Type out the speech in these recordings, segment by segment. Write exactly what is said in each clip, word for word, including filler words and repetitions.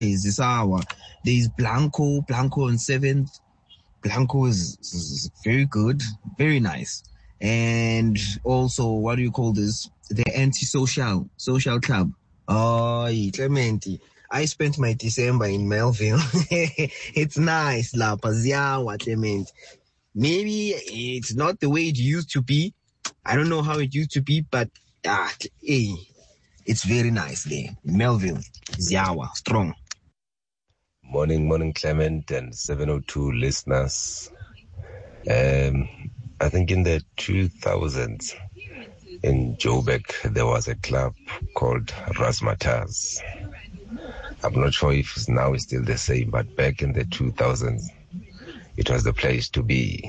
is Zisawa. There's Blanco, Blanco on seventh. Blanco is, is very good, very nice. And also, what do you call this? The anti-social, social club. Oh, Clementi. I spent my December in Melville. It's nice, La Paziawa, Clement. Maybe it's not the way it used to be. I don't know how it used to be, but ah, hey, it's very nice there. Melville, Ziawa, strong. Morning, morning, Clement and seven oh two listeners. Um, I think in the two thousands in Joburg, there was a club called Razzmatazz. I'm not sure if it's now it's still the same, but back in the two thousands, it was the place to be.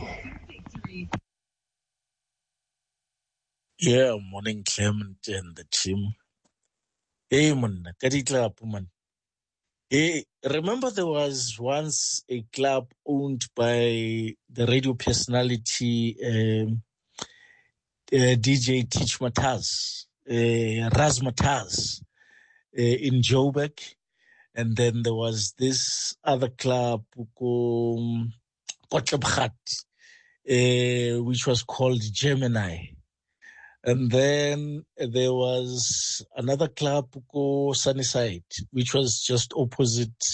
Yeah, morning, Clement and the team. Hey, man, Kadi Club, man. Hey, remember there was once a club owned by the radio personality um, uh, D J Teach Mataz, uh, Razzmatazz, uh, in Joburg. And then there was this other club, um, uh, which was called Gemini. And then there was another club called Sunnyside, which was just opposite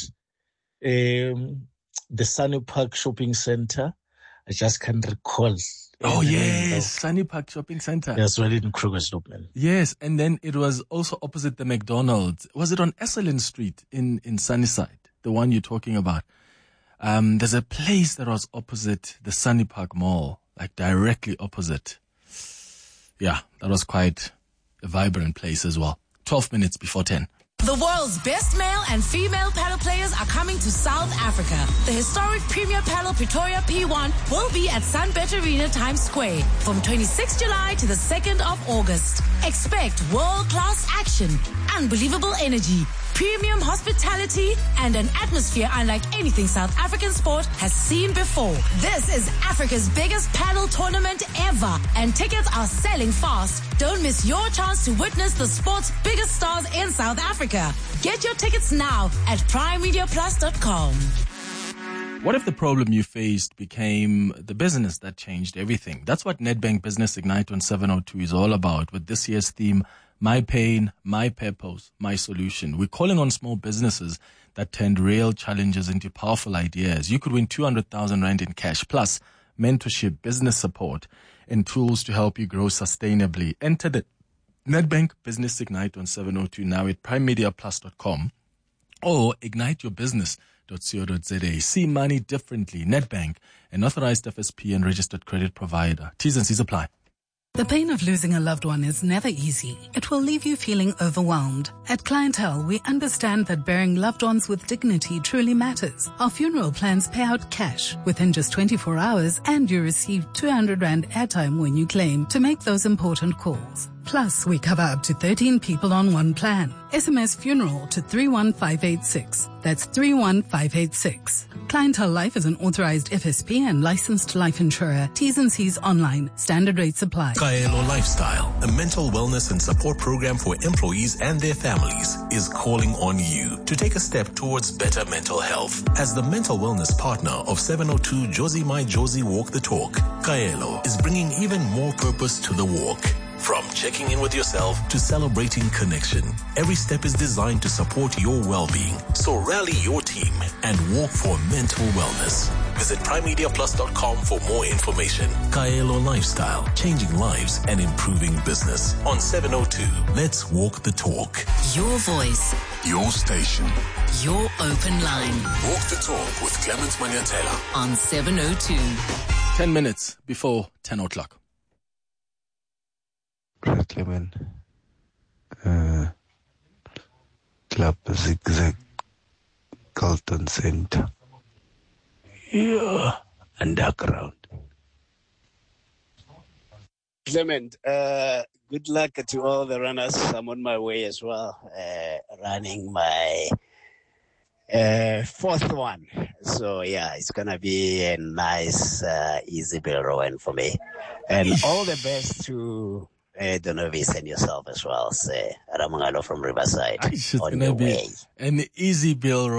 um, the Sunny Park Shopping Center. I just can't recall. Oh, yes, Sunny Park Shopping Center. That's right in Krugersdorp, man. Yes, and then it was also opposite the McDonald's. Was it on Esalen Street in, in Sunnyside, the one you're talking about? Um, there's a place that was opposite the Sunny Park Mall, like directly opposite. Yeah, that was quite a vibrant place as well. twelve minutes before ten. The world's best male and female paddle players are coming to South Africa. The historic Premier Paddle Pretoria P one will be at Sunbet Arena Times Square from twenty-sixth of July to the second of August. Expect world-class action, unbelievable energy, premium hospitality, and an atmosphere unlike anything South African sport has seen before. This is Africa's biggest paddle tournament ever, and tickets are selling fast. Don't miss your chance to witness the sport's biggest stars in South Africa. Get your tickets now at prime media plus dot com. What if the problem you faced became the business that changed everything? That's what Nedbank Business Ignite on seven oh two is all about, with this year's theme, My Pain, My Purpose, My Solution. We're calling on small businesses that turned real challenges into powerful ideas. You could win two hundred thousand rand in cash, plus mentorship, business support, and tools to help you grow sustainably. Enter the Nedbank Business Ignite on seven oh two now at prime media plus dot com or ignite your business dot co dot za. See money differently. Nedbank, an authorized F S P and registered credit provider. T's and C's apply. The pain of losing a loved one is never easy. It will leave you feeling overwhelmed. At Clientele, we understand that burying loved ones with dignity truly matters. Our funeral plans pay out cash within just twenty-four hours, and you receive two hundred rand airtime when you claim to make those important calls. Plus, we cover up to thirteen people on one plan. S M S funeral to three one five eight six. That's three one five eight six. Clientele Life is an authorized F S P and licensed life insurer. T's and C's online. Standard rates apply. Kaelo Lifestyle, a mental wellness and support program for employees and their families, is calling on you to take a step towards better mental health. As the mental wellness partner of seven oh two Josie My Josie Walk the Talk, Kaelo is bringing even more purpose to the walk. From checking in with yourself to celebrating connection, every step is designed to support your well-being. So rally your team and walk for mental wellness. Visit prime media plus dot com for more information. Kaelo Lifestyle, changing lives and improving business. On seven oh two, let's walk the talk. Your voice. Your station. Your open line. Walk the talk with Clement Maniatela. On seven oh two. Ten minutes before ten o'clock. Clement, uh, Club Zigzag, Carlton Center. Yeah, underground. Clement, uh, good luck to all the runners. I'm on my way as well, uh, running my uh, fourth one. So, yeah, it's going to be a nice, uh, easy bill rowing for me. And all the best to uh, Donovis and yourself as well. So, Ramangalo from Riverside. It's on going to your be way. an easy bill.